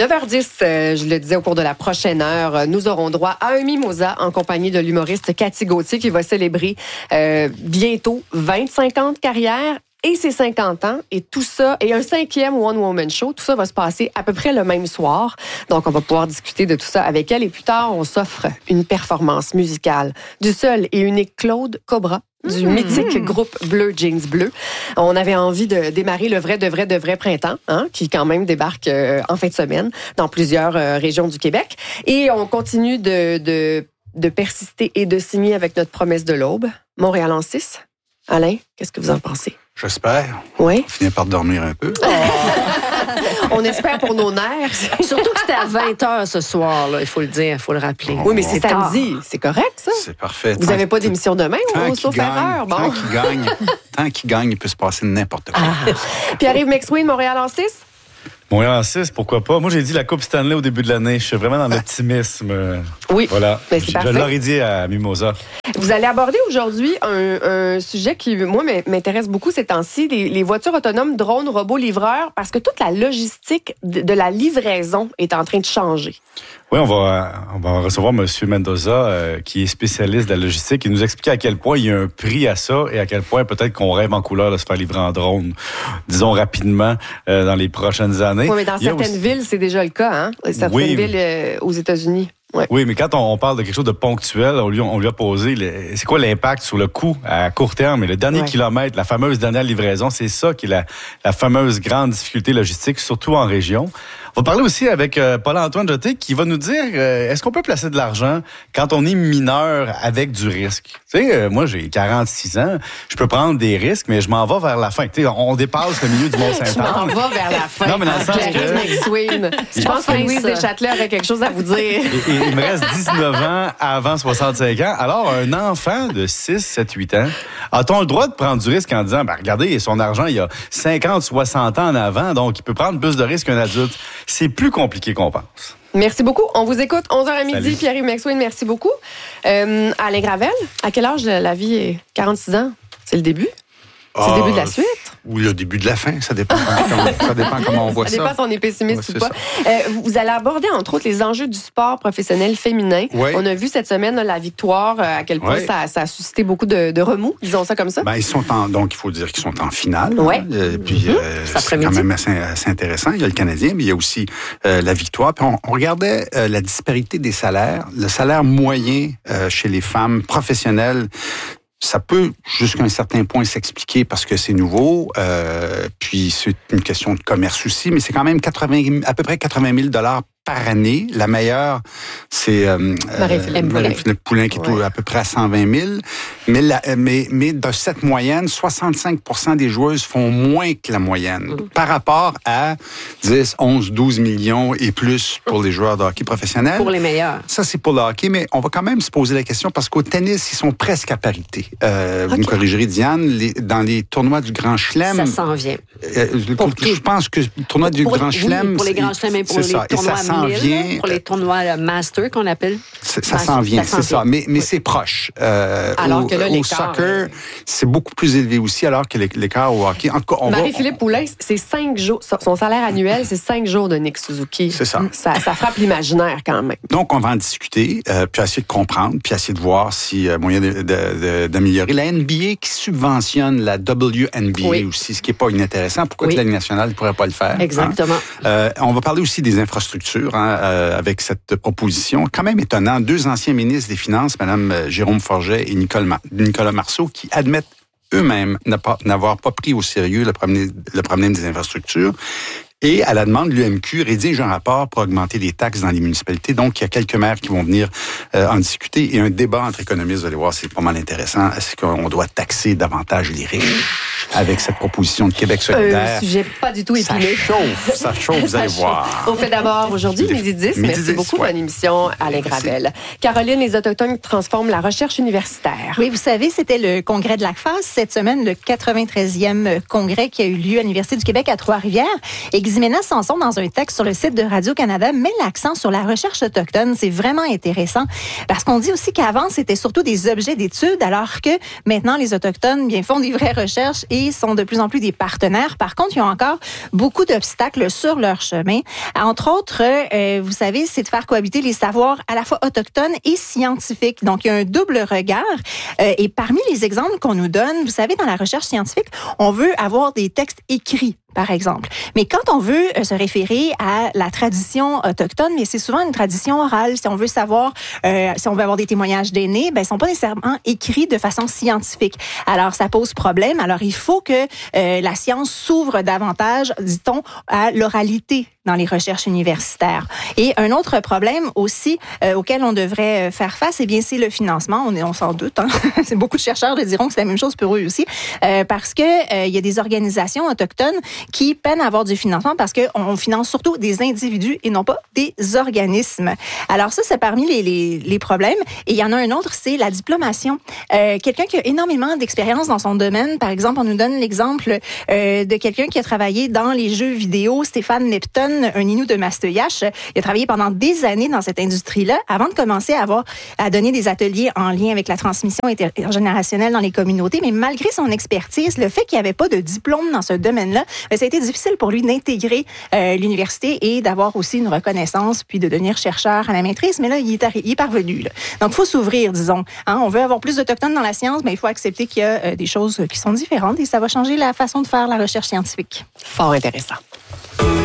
9h10, je le disais au cours de la prochaine heure, nous aurons droit à un mimosa en compagnie de l'humoriste Cathy Gauthier qui va célébrer bientôt 25 ans de carrière et ses 50 ans. Et tout ça, et un 5e One Woman Show, tout ça va se passer à peu près le même soir. Donc, on va pouvoir discuter de tout ça avec elle. Et plus tard, on s'offre une performance musicale du seul et unique Claude Cobra, du mythique groupe Bleu Jeans Bleu. On avait envie de démarrer le vrai printemps, qui quand même débarque en fin de semaine dans plusieurs régions du Québec. Et on continue de persister et de signer avec notre promesse de l'aube, Montréal en 6. Alain, qu'est-ce que vous en pensez? J'espère. Oui. On finit par dormir un peu. On espère pour nos nerfs. Surtout que c'était à 20h ce soir, là, il faut le dire, il faut le rappeler. Oui, mais c'est samedi. C'est correct, ça? C'est parfait. Vous n'avez pas d'émission demain, sauf erreur? Bon. Tant qu'il gagne, il peut se passer n'importe quoi. Pierre-Yves McSween, Montréal en 6? Montréal en 6, pourquoi pas? Moi, j'ai dit la Coupe Stanley au début de l'année. Je suis vraiment dans l'optimisme. Oui, voilà. Ben, c'est parfait. Je l'aurais dit à Mimosa. Vous allez aborder aujourd'hui un sujet qui, moi, m'intéresse beaucoup ces temps-ci, les voitures autonomes, drones, robots, livreurs, parce que toute la logistique de la livraison est en train de changer. Oui, on va recevoir M. Mendoza, qui est spécialiste de la logistique, et nous expliquer à quel point il y a un prix à ça et à quel point peut-être qu'on rêve en couleur de se faire livrer en drone, disons rapidement, dans les prochaines années. Oui, mais dans certaines villes, c'est déjà le cas, hein? Certaines villes aux États-Unis. Ouais. Oui, mais quand on parle de quelque chose de ponctuel, on lui a posé c'est quoi l'impact sur le coût à court terme. Et le dernier kilomètre, la fameuse dernière livraison, c'est ça qui est la fameuse grande difficulté logistique, surtout en région. On va parler aussi avec Paul-Antoine Jeté qui va nous dire est-ce qu'on peut placer de l'argent quand on est mineur avec du risque? Tu sais, moi, j'ai 46 ans, je peux prendre des risques, mais je m'en vais vers la fin. Tu sais, on dépasse le milieu du Mont-Saint-Anne. Je m'en vais vers la fin. Non, mais dans le sens que... Je pense que Louise Deschâtelet aurait quelque chose à vous dire. Et il me reste 19 ans avant 65 ans. Alors, un enfant de 6, 7, 8 ans, a-t-on le droit de prendre du risque en disant, regardez, son argent, il y a 50, 60 ans en avant, donc il peut prendre plus de risques qu'un adulte. C'est plus compliqué qu'on pense. Merci beaucoup. On vous écoute 11h à midi. Salut. Pierre-Yves McSween, merci beaucoup. Alain Gravel, à quel âge la vie est 46 ans? C'est le début? C'est le début de la suite? Ou le début de la fin, ça dépend comment on voit ça. Ça dépend si on est pessimiste ou pas. Vous allez aborder, entre autres, les enjeux du sport professionnel féminin. Oui. On a vu cette semaine la victoire, à quel point ça a suscité beaucoup de remous, disons ça comme ça. Ben, donc, il faut dire qu'ils sont en finale. Ouais. Puis, c'est quand même assez intéressant. Il y a le Canadien, mais il y a aussi la victoire. Puis, on regardait la disparité des salaires. Le salaire moyen chez les femmes professionnelles, ça peut, jusqu'à un certain point, s'expliquer parce que c'est nouveau, puis c'est une question de commerce aussi, mais c'est quand même à peu près 80 000 $ par année. La meilleure, c'est Marie-Philippe Poulin qui est à peu près à 120 000. Mais de cette moyenne, 65 % des joueuses font moins que la moyenne par rapport à 10, 11, 12 millions et plus pour les joueurs de hockey professionnels. Pour les meilleurs. Ça, c'est pour le hockey, mais on va quand même se poser la question parce qu'au tennis, ils sont presque à parité. Vous me corrigerez, Diane, dans les tournois du Grand Chelem... Ça s'en vient. Je pense que le tournoi du Grand Chelem... Pour les Grands Chelems et pour les tournois pour les tournois Master qu'on appelle. Ça s'en vient, c'est ça. Mais c'est proche. Alors que là, au soccer, c'est beaucoup plus élevé aussi, alors que l'écart au hockey. En tout cas, Marie-Philippe Poulin, c'est 5 jours. Son salaire annuel, c'est 5 jours de Nick Suzuki. C'est ça. Ça frappe l'imaginaire quand même. Donc, on va en discuter, puis essayer de comprendre, puis essayer de voir s'il y a moyen d'améliorer. La NBA qui subventionne la WNBA aussi, ce qui n'est pas inintéressant. Pourquoi que la Ligue nationale ne pourrait pas le faire? Exactement. On va parler aussi des infrastructures avec cette proposition. Quand même étonnant, 2 anciens ministres des Finances, Mme Jérôme Forget et Nicolas Marceau, qui admettent eux-mêmes n'avoir pas pris au sérieux le problème des infrastructures. Et à la demande de l'UMQ, rédige un rapport pour augmenter les taxes dans les municipalités. Donc, il y a quelques maires qui vont venir en discuter. Et un débat entre économistes, vous allez voir, c'est pas mal intéressant. Est-ce qu'on doit taxer davantage les riches avec cette proposition de Québec solidaire? Un sujet pas du tout épineux. Ça chauffe, vous allez voir. On fait d'abord aujourd'hui, midi 10. Merci beaucoup, bonne émission, Alain Gravel. Caroline, les Autochtones transforment la recherche universitaire. Oui, vous savez, c'était le congrès de l'ACFAS cette semaine, le 93e congrès qui a eu lieu à l'Université du Québec à Trois-Rivières. Ximena Sanson, dans un texte sur le site de Radio-Canada, met l'accent sur la recherche autochtone. C'est vraiment intéressant parce qu'on dit aussi qu'avant, c'était surtout des objets d'étude, alors que maintenant, les Autochtones font des vraies recherches et sont de plus en plus des partenaires. Par contre, ils ont encore beaucoup d'obstacles sur leur chemin. Entre autres, vous savez, c'est de faire cohabiter les savoirs à la fois autochtones et scientifiques. Donc, il y a un double regard. Et parmi les exemples qu'on nous donne, vous savez, dans la recherche scientifique, on veut avoir des textes écrits, par exemple. Mais quand on veut se référer à la tradition autochtone, mais c'est souvent une tradition orale. Si on veut savoir, si on veut avoir des témoignages d'aînés, ils sont pas nécessairement écrits de façon scientifique. Alors, ça pose problème. Alors, il faut que la science s'ouvre davantage, dit-on, à l'oralité dans les recherches universitaires. Et un autre problème aussi auquel on devrait faire face, eh bien, c'est le financement. On s'en doute. Hein? C'est beaucoup de chercheurs le diront que c'est la même chose pour eux aussi, parce que il y a des organisations autochtones qui peinent à avoir du financement parce qu'on finance surtout des individus et non pas des organismes. Alors ça, c'est parmi les problèmes. Et il y en a un autre, c'est la diplomation. Quelqu'un qui a énormément d'expérience dans son domaine, par exemple, on nous donne l'exemple de quelqu'un qui a travaillé dans les jeux vidéo, Stéphane Lepton, un Innu de Mastoyache. Il a travaillé pendant des années dans cette industrie-là avant de commencer à donner des ateliers en lien avec la transmission intergénérationnelle dans les communautés. Mais malgré son expertise, le fait qu'il n'y avait pas de diplôme dans ce domaine-là, ça a été difficile pour lui d'intégrer l'université et d'avoir aussi une reconnaissance, puis de devenir chercheur à la maîtrise. Mais là, il est parvenu. Là. Donc, il faut s'ouvrir, disons. Hein? On veut avoir plus d'Autochtones dans la science, mais il faut accepter qu'il y a des choses qui sont différentes et ça va changer la façon de faire la recherche scientifique. Fort intéressant.